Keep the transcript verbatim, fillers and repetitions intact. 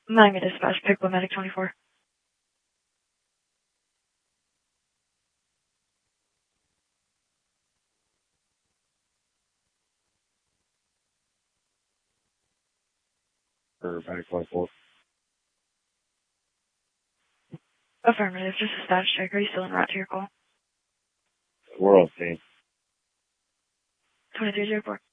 Miami Dispatch, pick one medic twenty-four. For medic twenty-four. Affirmative, just a status check. Are you still en route to your call? We're on scene. twenty-three oh four.